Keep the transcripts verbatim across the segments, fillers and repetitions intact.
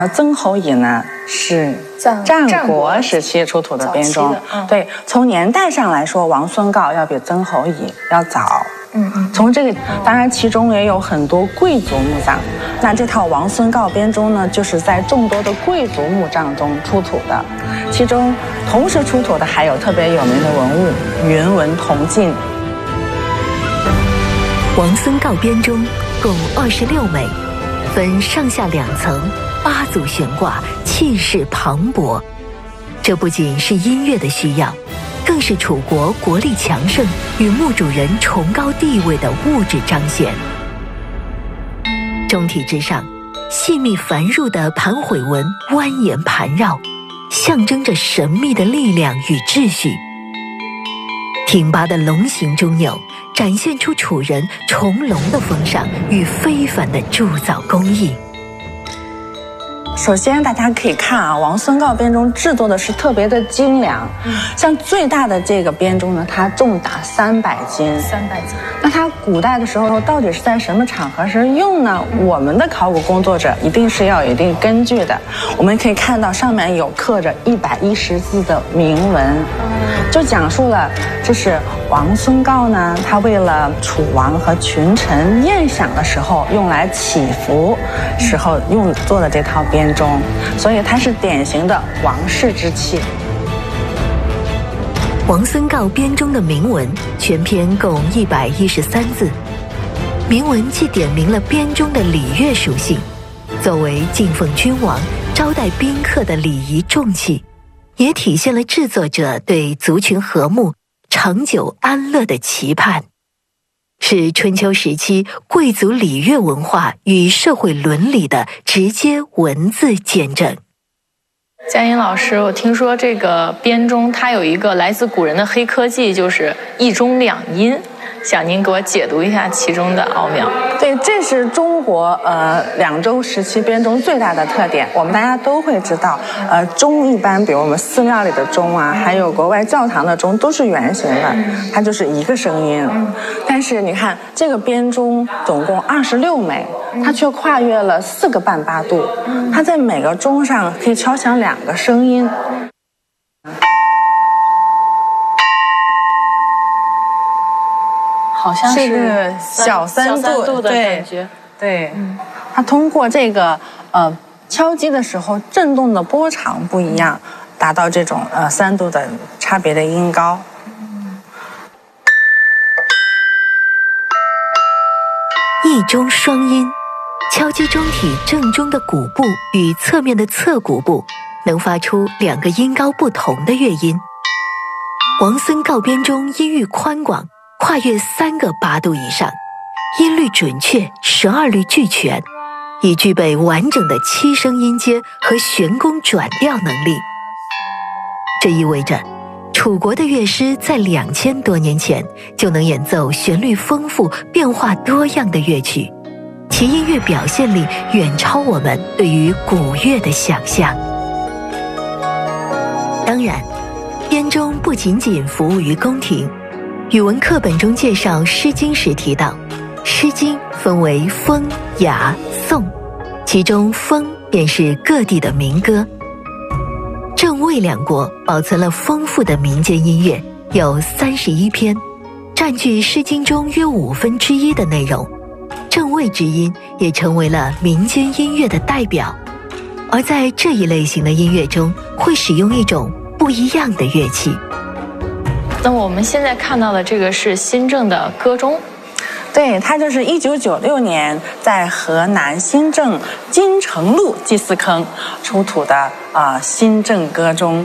曾侯乙呢是战国时期出土的编钟，嗯、对，从年代上来说，王孙诰要比曾侯乙要早。嗯嗯，从这个当然其中也有很多贵族墓葬，那这套王孙诰编钟呢，就是在众多的贵族墓葬中出土的，其中同时出土的还有特别有名的文物云纹铜镜。 王孙诰编钟共二十六枚，分上下两层，八组悬挂，气势磅礴。这不仅是音乐的需要，更是楚国国力强盛与墓主人崇高地位的物质彰显。钟体之上，细密繁缛的盘悔纹蜿蜒盘绕，象征着神秘的力量与秩序。挺拔的龙形钟钮展现出楚人重龙的风尚与非凡的铸造工艺。 首先大家可以看啊，王孙诰编钟制作的是特别的精良，嗯、像最大的这个编钟呢，它重达三百斤。 三百斤。 那它古代的时候到底是在什么场合时用呢？嗯、我们的考古工作者一定是要有一定根据的。我们可以看到上面有刻着一百一十字的铭文，嗯、就讲述了这是王孙诰呢，他为了楚王和群臣宴享的时候用来祈福时候用做的这套编钟，所以它是典型的王室之器。 王孙诰编钟的铭文全篇共一百一十三字，铭文既点明了编钟的礼乐属性，作为敬奉君王、招待宾客的礼仪重器，也体现了制作者对族群和睦、长久安乐的期盼，是春秋时期贵族礼乐文化与社会伦理的直接文字见证。 佳音老师，我听说这个编钟它有一个来自古人的黑科技，就是一钟两音，想您给我解读一下其中的奥妙。 对，这是中国呃两周时期编钟最大的特点。我们大家都会知道，呃，钟一般，比如我们寺庙里的钟啊，还有国外教堂的钟，都是圆形的，它就是一个声音。但是你看这个编钟总共二十六枚，它却跨越了四个半八度，它在每个钟上可以敲响两个声音。 好像是个小三度, 小三度的感觉。 对，对嗯、它通过这个呃敲击的时候震动的波长不一样，达到这种呃三度的差别的音高。 一钟双音，敲击钟体正中的鼓部与侧面的侧鼓部，能发出两个音高不同的乐音。王孙诰编钟音域宽广，跨越三个八度以上，音律准确，十二律俱全，已具备完整的七声音阶和悬弓转调能力。这意味着楚国的乐师在两千多年前就能演奏旋律丰富、变化多样的乐曲，其音乐表现力远超我们对于古乐的想象。当然，编钟不仅仅服务于宫廷。语文课本中介绍《诗经》时提到，《诗经》分为风、雅、颂，其中风便是各地的民歌。郑魏两国保存了丰富的民间音乐，有三十一篇，占据《诗经》中约五分之一的内容。郑魏之音也成为了民间音乐的代表。而在这一类型的音乐中，会使用一种不一样的乐器。 那我们现在看到的这个是新郑的歌钟， 对，它就是一九九六年在河南新郑金城路祭祀坑出土的啊、呃、新郑歌钟。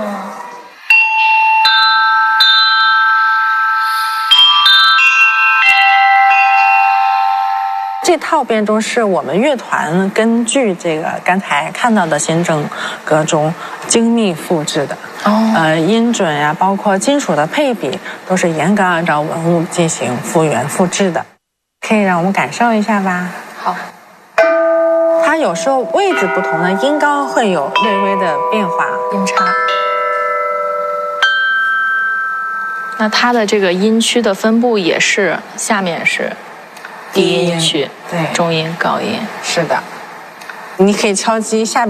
这套编钟是我们乐团根据这个刚才看到的新郑歌钟精密复制的，哦、呃，音准呀、啊，包括金属的配比，都是严格按照文物进行复原复制的。可以让我们感受一下吧。 好， 它有时候位置不同的音高会有略微的变化， 音差。那它的这个音区的分布也是，下面是低音区， 对， 中音、高音， 是的。 你可以敲击下